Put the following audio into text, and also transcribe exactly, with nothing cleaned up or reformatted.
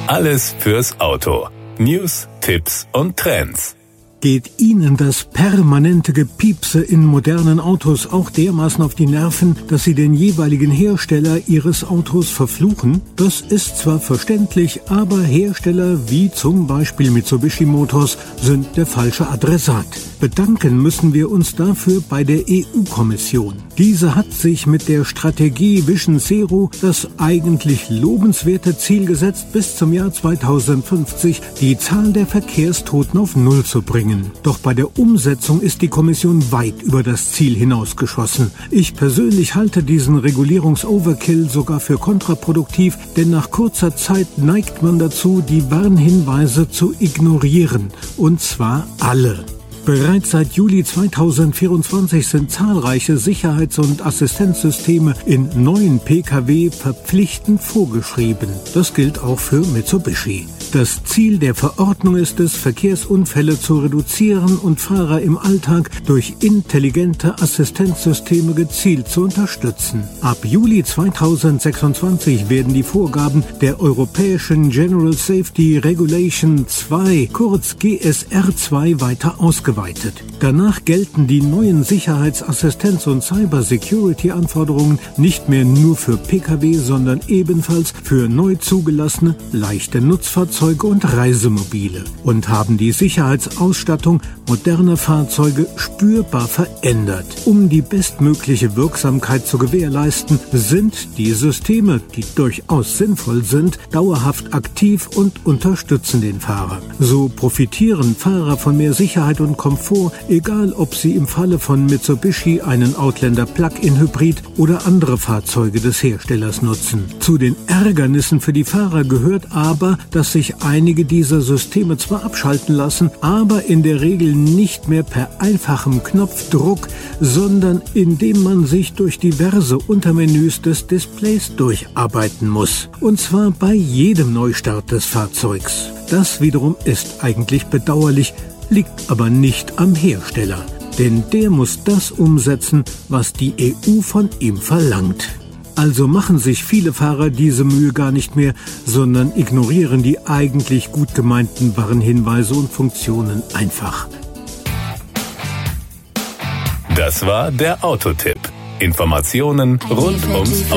Alles fürs Auto. News, Tipps und Trends. Geht Ihnen das permanente Gepiepse in modernen Autos auch dermaßen auf die Nerven, dass Sie den jeweiligen Hersteller Ihres Autos verfluchen? Das ist zwar verständlich, aber Hersteller wie zum Beispiel Mitsubishi Motors sind der falsche Adressat. Bedanken müssen wir uns dafür bei der E U-Kommission. Diese hat sich mit der Strategie Vision Zero das eigentlich lobenswerte Ziel gesetzt, bis zum Jahr zweitausendfünfzig die Zahl der Verkehrstoten auf Null zu bringen. Doch bei der Umsetzung ist die Kommission weit über das Ziel hinausgeschossen. Ich persönlich halte diesen Regulierungs-Overkill sogar für kontraproduktiv, denn nach kurzer Zeit neigt man dazu, die Warnhinweise zu ignorieren. Und zwar alle. Bereits seit Juli zweitausendvierundzwanzig sind zahlreiche Sicherheits- und Assistenzsysteme in neuen Pkw verpflichtend vorgeschrieben. Das gilt auch für Mitsubishi. Das Ziel der Verordnung ist es, Verkehrsunfälle zu reduzieren und Fahrer im Alltag durch intelligente Assistenzsysteme gezielt zu unterstützen. Ab Juli zweitausendsechsundzwanzig werden die Vorgaben der Europäischen General Safety Regulation zwei, kurz G S R zwei, weiter ausgeweitet. Danach gelten die neuen Sicherheitsassistenz- und Cybersecurity-Anforderungen nicht mehr nur für Pkw, sondern ebenfalls für neu zugelassene, leichte Nutzfahrzeuge und Reisemobile und haben die Sicherheitsausstattung moderner Fahrzeuge spürbar verändert. Um die bestmögliche Wirksamkeit zu gewährleisten, sind die Systeme, die durchaus sinnvoll sind, dauerhaft aktiv und unterstützen den Fahrer. So profitieren Fahrer von mehr Sicherheit und Komfort, egal ob sie im Falle von Mitsubishi einen Outlander Plug-in-Hybrid oder andere Fahrzeuge des Herstellers nutzen. Zu den Ärgernissen für die Fahrer gehört aber, dass sich einige dieser Systeme zwar abschalten lassen, aber in der Regel nicht mehr per einfachem Knopfdruck, sondern indem man sich durch diverse Untermenüs des Displays durcharbeiten muss. Und zwar bei jedem Neustart des Fahrzeugs. Das wiederum ist eigentlich bedauerlich, liegt aber nicht am Hersteller. Denn der muss das umsetzen, was die E U von ihm verlangt. Also machen sich viele Fahrer diese Mühe gar nicht mehr, sondern ignorieren die eigentlich gut gemeinten Warnhinweise und Funktionen einfach. Das war der Autotipp. Informationen rund ums Auto.